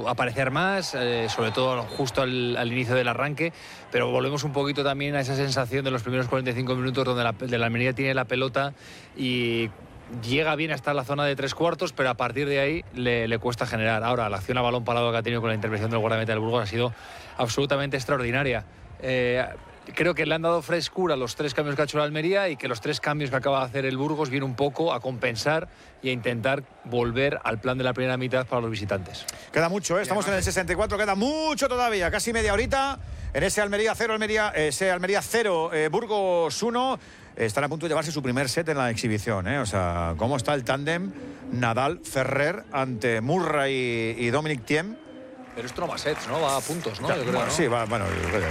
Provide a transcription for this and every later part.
aparecer más, sobre todo justo al inicio del arranque, pero volvemos un poquito también a esa sensación de los primeros 45 minutos donde la Almería tiene la pelota y llega bien hasta la zona de 3/4, pero a partir de ahí le cuesta generar. Ahora, la acción a balón parado que ha tenido con la intervención del guardameta del Burgos ha sido absolutamente extraordinaria. Creo que le han dado frescura a los 3 cambios que ha hecho la Almería y que los 3 cambios que acaba de hacer el Burgos vienen un poco a compensar y a intentar volver al plan de la primera mitad para los visitantes. Queda mucho, estamos en el 64, queda mucho todavía, casi media horita en ese Almería 0, Almería 0, Burgos 1. Están a punto de llevarse su primer set en la exhibición, ¿eh? O sea, ¿cómo está el tándem Nadal-Ferrer ante Murray y Dominic Thiem? Pero esto no va a sets, ¿no? Va a puntos, ¿no? Yo creo, bueno, ¿no? Sí, va, bueno.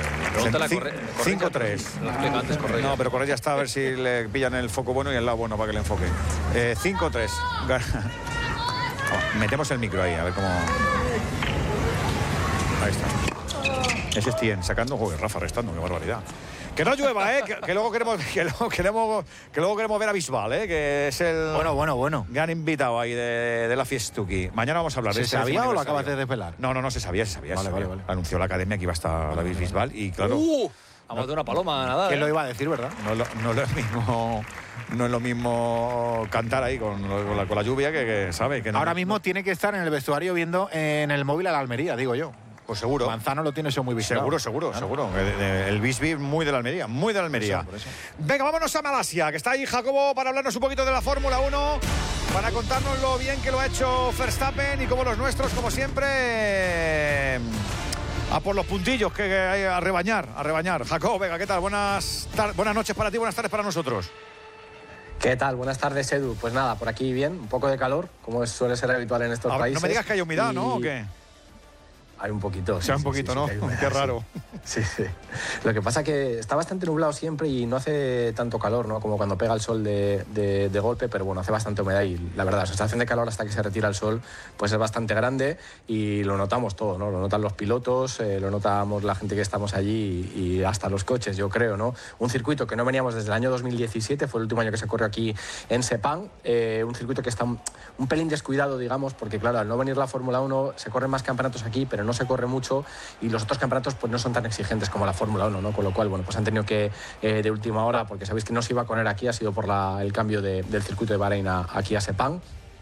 5-3. No, pero Correa ya está, a ver si le pillan el foco bueno y el lado bueno para que le enfoque. 5-3. Metemos el micro ahí, a ver cómo... Ahí está. Ese es Thiem, sacando, joder, Rafa restando, qué barbaridad. Que no llueva, que luego queremos ver a Bisbal, que es el Bueno. gran invitado ahí de la Fiestuki. Mañana vamos a hablar de ¿Se sabía o lo acabas de desvelar? No, se sabía. Vale. Anunció la academia que iba a estar David Bisbal y claro... Vamos de una paloma, nada. ¿Quién lo iba a decir, verdad? No es lo mismo cantar ahí con la lluvia que sabe que no. Ahora mismo tiene que estar en el vestuario viendo en el móvil a la Almería, digo yo. Pues seguro. Manzano lo tiene eso muy vigilado. Seguro. El Bisbee muy de la Almería, Por eso. Venga, vámonos a Malasia, que está ahí Jacobo para hablarnos un poquito de la Fórmula 1, para contarnos lo bien que lo ha hecho Verstappen y como los nuestros, como siempre, a por los puntillos que hay a rebañar. Jacobo, venga, ¿qué tal? Buenas noches para ti, buenas tardes para nosotros. ¿Qué tal? Buenas tardes, Edu. Pues nada, por aquí bien, un poco de calor, como suele ser habitual en estos países. No me digas que hay humedad, ¿no? ¿O qué? Hay un poquito. Sí, un poquito, ¿no? Qué raro. Sí. Lo que pasa es que está bastante nublado siempre y no hace tanto calor, ¿no? Como cuando pega el sol de golpe, pero bueno, hace bastante humedad y la verdad, la sensación de calor hasta que se retira el sol pues es bastante grande y lo notamos todo, ¿no? Lo notan los pilotos, lo notamos la gente que estamos allí y hasta los coches, yo creo, ¿no? Un circuito que no veníamos desde el año 2017, fue el último año que se corrió aquí en Sepang, un circuito que está un pelín descuidado, digamos, porque claro, al no venir la Fórmula 1 se corren más campeonatos aquí, pero no se corre mucho y los otros campeonatos pues no son tan exigentes como la Fórmula 1, ¿no? Con lo cual, bueno, pues han tenido que de última hora, porque sabéis que no se iba a poner aquí, ha sido por el cambio del circuito de Bahrein aquí a Sepang.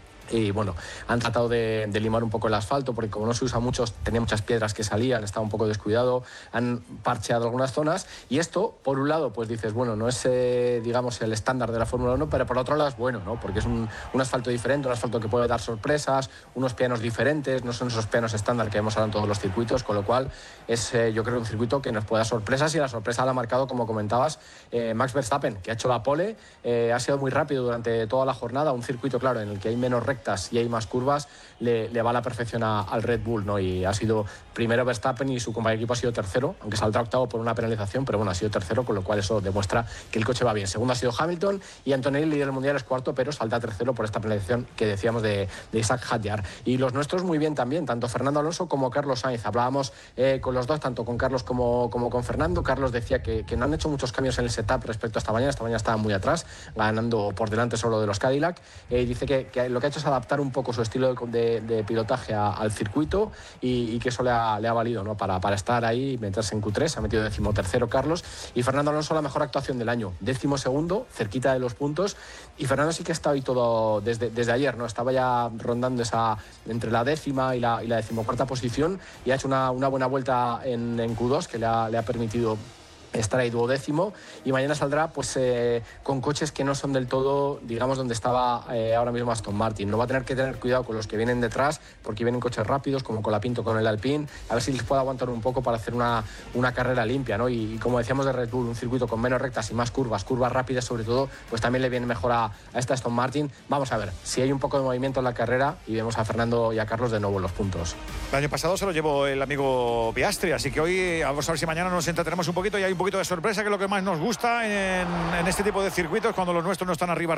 Y bueno, han tratado de limar un poco el asfalto porque como no se usa mucho, tenía muchas piedras que salían, estaba un poco descuidado, han parcheado algunas zonas y esto, por un lado, pues dices, bueno, no es, digamos, el estándar de la Fórmula 1, pero por otro lado es bueno, ¿no? Porque es un asfalto diferente, un asfalto que puede dar sorpresas, unos pianos diferentes, no son esos pianos estándar que vemos ahora en todos los circuitos, con lo cual es, yo creo, un circuito que nos puede dar sorpresas y la sorpresa la ha marcado, como comentabas, Max Verstappen, que ha hecho la pole, ha sido muy rápido durante toda la jornada, un circuito, claro, en el que hay menos rectas y hay más curvas, le va a la perfección al Red Bull, ¿no? Y ha sido primero Verstappen y su compañero de equipo ha sido tercero, aunque saldrá octavo por una penalización, pero bueno, ha sido tercero, con lo cual eso demuestra que el coche va bien. Segundo ha sido Hamilton y Antonelli, líder del mundial, es cuarto, pero salta tercero por esta penalización que decíamos de Isaac Hadjar. Y los nuestros muy bien también, tanto Fernando Alonso como Carlos Sainz. Hablábamos con los dos, tanto con Carlos como con Fernando. Carlos decía que no han hecho muchos cambios en el setup respecto a esta mañana estaban muy atrás, ganando por delante solo de los Cadillac. Dice que lo que ha hecho es adaptar un poco su estilo de pilotaje al circuito y que eso le ha valido, ¿no? para estar ahí y meterse en Q3. Ha metido 13º Carlos y Fernando Alonso la mejor actuación del año, 12º, cerquita de los puntos, y Fernando sí que ha estado ahí todo desde ayer, ¿no? Estaba ya rondando entre la 10ª y la 14ª posición y ha hecho una buena vuelta en Q2 que le ha permitido estar ahí 12º y mañana saldrá pues con coches que no son del todo, digamos, donde estaba ahora mismo Aston Martin. No va a tener que tener cuidado con los que vienen detrás porque vienen coches rápidos como Colapinto con el Alpine, a ver si les puede aguantar un poco para hacer una carrera limpia, ¿no? Y como decíamos de Red Bull, un circuito con menos rectas y más curvas rápidas sobre todo, pues también le viene mejor a esta Aston Martin. Vamos a ver si hay un poco de movimiento en la carrera y vemos a Fernando y a Carlos de nuevo en los puntos. El año pasado se lo llevó el amigo Piastri, así que hoy vamos a ver si mañana nos entretenemos un poquito y hay un poquito de sorpresa, que es lo que más nos gusta en este tipo de circuitos cuando los nuestros no están arriba.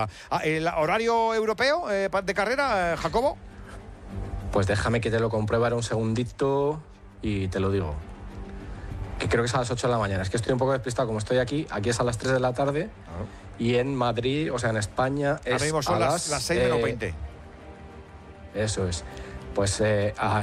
¿El horario europeo de carrera, Jacobo? Pues déjame que te lo compruebe un segundito y te lo digo. Que creo que es a las 8 de la mañana. Es que estoy un poco despistado, como estoy aquí es a las 3 de la tarde y en Madrid, o sea, en España es ahora mismo son las 6 menos 20. Eso es. Pues